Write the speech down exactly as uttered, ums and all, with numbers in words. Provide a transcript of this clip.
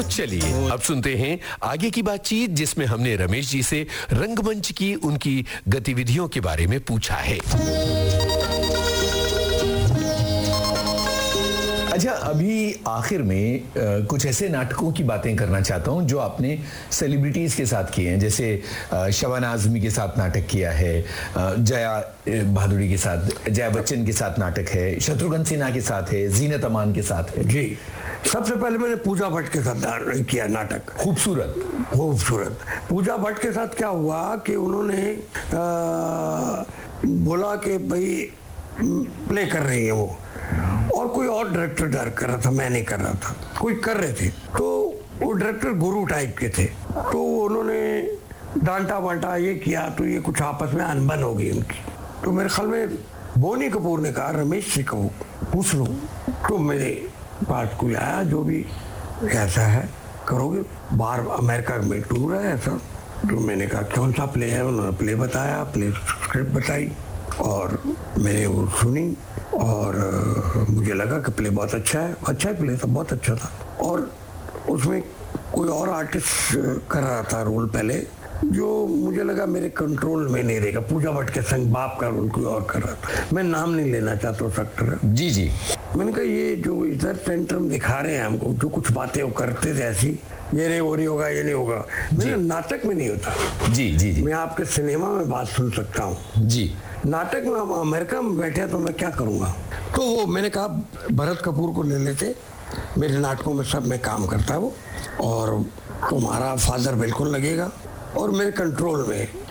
चलिए अब सुनते हैं आगे की बातचीत, जिसमें हमने रमेश जी से रंगमंच की उनकी गतिविधियों के बारे में पूछा है। अच्छा, अभी आखिर में आ, कुछ ऐसे नाटकों की बातें करना चाहता हूं जो आपने सेलिब्रिटीज के साथ किए हैं, जैसे शबाना आजमी के साथ नाटक किया है, आ, जया भादुड़ी के साथ, जया बच्चन के साथ नाटक है, शत्रुघ्न सिन्हा के साथ है, जीनत अमान के साथ है। जी, सबसे पहले मैंने पूजा भट्ट के साथ किया नाटक। खूबसूरत खूबसूरत पूजा भट्ट के साथ क्या हुआ कि उन्होंने आ, बोला कि भाई प्ले कर रही है वो, और कोई और डायरेक्टर डायरेक्ट कर रहा था, मैं नहीं कर रहा था, कोई कर रहे थे। तो वो डायरेक्टर गुरु टाइप के थे, तो उन्होंने डांटा वांटा ये किया, तो ये कुछ आपस में अनबन हो गई उनकी। तो मेरे ख्याल में बोनी कपूर ने कहा रमेश से कहो पूछ लो, तो मेरे पास कोई आया जो भी ऐसा है करोगे, बाहर अमेरिका में टूर है ऐसा। तो मैंने कहा कौन सा प्ले है, उन्होंने प्ले बताया, प्ले स्क्रिप्ट बताई और मैंने वो सुनी और मुझे लगा कि प्ले बहुत अच्छा है। अच्छा है प्ले, तो बहुत अच्छा था। और उसमें कोई और आर्टिस्ट कर रहा था रोल पहले, जो मुझे लगा मेरे कंट्रोल में नहीं रहेगा। पूजा भट्ट के संग बाप का रोल कोई और कर रहा था, मैं नाम नहीं लेना चाहता उस एक्टर। जी जी मैंने कहा ये जो इधर सेंटर में दिखा रहे हैं हमको, जो कुछ बातें वो करते थे ऐसी, ये नहीं वो नहीं होगा, ये नहीं होगा, मेरे नाटक में नहीं होता। जी जी जी मैं आपके सिनेमा में बात सुन सकता हूँ, जी नाटक में हम अमेरिका में बैठे तो मैं क्या करूँगा। तो वो मैंने कहा भरत कपूर को ले लेते, मेरे नाटकों में सब में काम करता है वो, और तुम्हारा फादर बिल्कुल लगेगा और मेरे कंट्रोल में।